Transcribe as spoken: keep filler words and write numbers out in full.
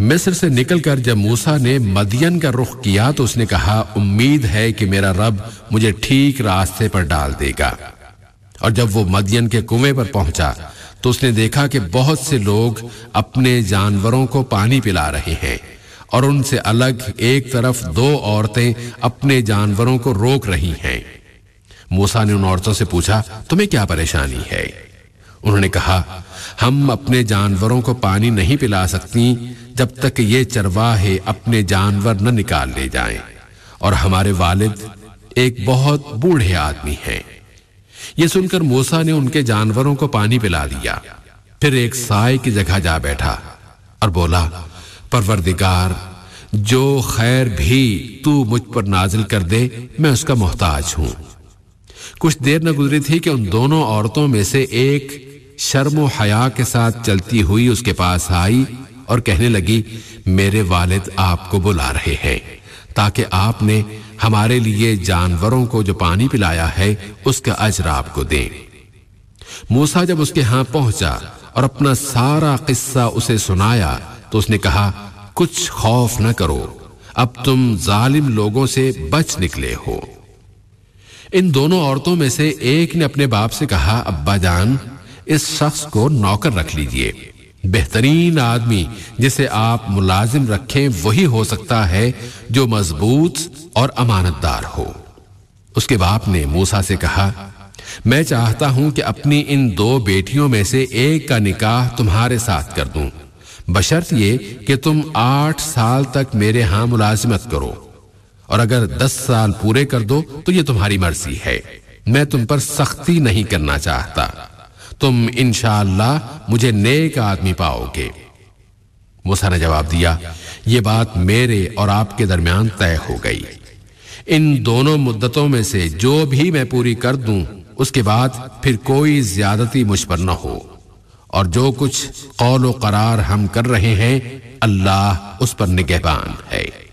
مصر سے نکل کر جب موسیٰ نے مدین کا رخ کیا تو اس نے کہا امید ہے کہ میرا رب مجھے ٹھیک راستے پر ڈال دے گا۔ اور جب وہ مدین کے کنویں پر پہنچا تو اس نے دیکھا کہ بہت سے لوگ اپنے جانوروں کو پانی پلا رہے ہیں اور ان سے الگ ایک طرف دو عورتیں اپنے جانوروں کو روک رہی ہیں۔ موسیٰ نے ان عورتوں سے پوچھا تمہیں کیا پریشانی ہے؟ انہوں نے کہا ہم اپنے جانوروں کو پانی نہیں پلا سکتی جب تک یہ چرواہے اپنے جانور نہ نکال لے جائیں، اور ہمارے والد ایک بہت بوڑھے آدمی ہیں۔ یہ سن کر موسیٰ نے ان کے جانوروں کو پانی پلا دیا، پھر ایک سائے کی جگہ جا بیٹھا اور بولا پروردگار، جو خیر بھی تو مجھ پر نازل کر دے میں اس کا محتاج ہوں۔ کچھ دیر نہ گزری تھی کہ ان دونوں عورتوں میں سے ایک شرم و حیا کے ساتھ چلتی ہوئی اس کے پاس آئی اور کہنے لگی میرے والد آپ کو بلا رہے ہیں تاکہ آپ نے ہمارے لیے جانوروں کو جو پانی پلایا ہے اس کا اجر آپ کو دیں۔ موسیٰ جب اس کے ہاں پہنچا اور اپنا سارا قصہ اسے سنایا تو اس نے کہا کچھ خوف نہ کرو، اب تم ظالم لوگوں سے بچ نکلے ہو۔ ان دونوں عورتوں میں سے ایک نے اپنے باپ سے کہا ابا جان، اس شخص کو نوکر رکھ لیجئے، بہترین آدمی جسے آپ ملازم رکھیں وہی ہو سکتا ہے جو مضبوط اور امانت دار ہو۔ اس کے باپ نے موسیٰ سے کہا میں چاہتا ہوں کہ اپنی ان دو بیٹیوں میں سے ایک کا نکاح تمہارے ساتھ کر دوں، بشرط یہ کہ تم آٹھ سال تک میرے ہاں ملازمت کرو، اور اگر دس سال پورے کر دو تو یہ تمہاری مرضی ہے، میں تم پر سختی نہیں کرنا چاہتا، تم انشاءاللہ مجھے نیک آدمی پاؤ گے۔ موسیٰ نے جواب دیا یہ بات میرے اور آپ کے درمیان طے ہو گئی، ان دونوں مدتوں میں سے جو بھی میں پوری کر دوں اس کے بعد پھر کوئی زیادتی مجھ پر نہ ہو، اور جو کچھ قول و قرار ہم کر رہے ہیں اللہ اس پر نگہبان ہے۔